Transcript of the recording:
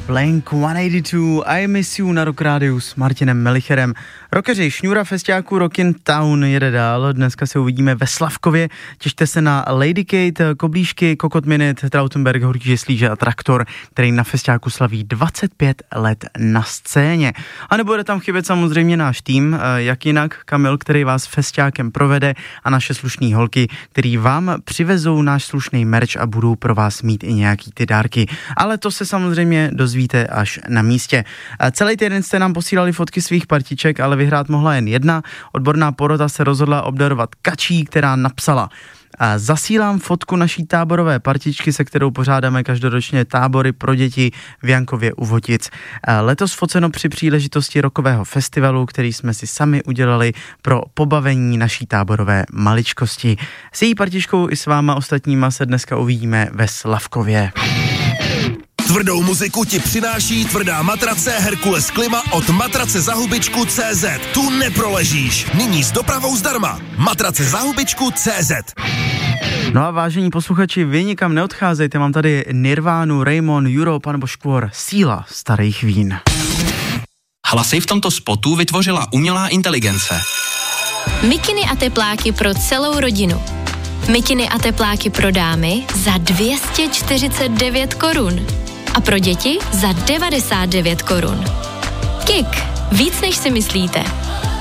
Blink-182, I Miss You na Rock Rádiu s Martinem Melicherem. Rockeři, šňůra festiáků Rockin' Town jede dál, dneska se uvidíme ve Slavkově, těšte se na Lady Kate, Koblížky, Kokot Minute, Trautenberg, Horký Žeslíže a Traktor, který na festiáku slaví 25 let na scéně. A nebude tam chybět samozřejmě náš tým, jak jinak Kamil, který vás festiákem provede, a naše slušný holky, který vám přivezou náš slušný merch a budou pro vás mít i nějaký ty dárky. Ale to se samozřejmě dozvíte až na místě. Celý týden jste nám posílali fotky svých partiček, ale vyhrát mohla jen jedna. Odborná porota se rozhodla obdarovat kačí, která napsala: zasílám fotku naší táborové partičky, se kterou pořádáme každoročně tábory pro děti v Jankově u Votic. Letos foceno při příležitosti rockového festivalu, který jsme si sami udělali pro pobavení naší táborové maličkosti. S její partičkou i s váma ostatníma se dneska uvidíme ve Slavkově. Tvrdou muziku ti přináší tvrdá matrace Herkules Klima od matracezahubičku.cz. Tu neproležíš. Nyní s dopravou zdarma. Matracezahubičku.cz. No a vážení posluchači, vy nikam neodcházejte, mám tady Nirvánu, Raymond, Europe nebo Škvor, síla starých vín. Hlasy v tomto spotu vytvořila umělá inteligence. Mikiny a tepláky pro celou rodinu. Mikiny a tepláky pro dámy za 249 korun. A pro děti za 99 korun. Kik. Víc než si myslíte.